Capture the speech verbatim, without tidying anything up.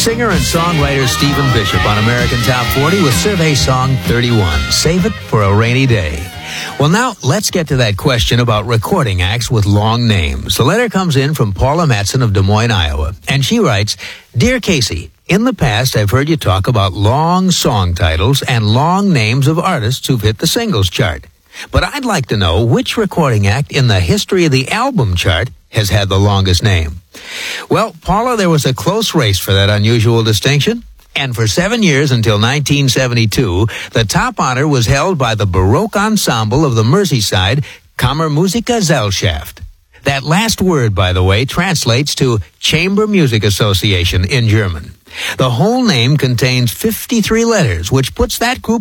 Singer and songwriter Stephen Bishop on American Top forty with Survey Song thirty-one, Save It for a Rainy Day. Well, now, let's get to that question about recording acts with long names. The letter comes in from Paula Matson of Des Moines, Iowa, and she writes, Dear Casey, in the past, I've heard you talk about long song titles and long names of artists who've hit the singles chart. But I'd like to know which recording act in the history of the album chart has had the longest name. Well, Paula, there was a close race for that unusual distinction. And for seven years until nineteen seventy-two, the top honor was held by the Baroque Ensemble of the Merseyside, Kammermusikgesellschaft. That last word, by the way, translates to Chamber Music Association in German. The whole name contains fifty-three letters, which puts that group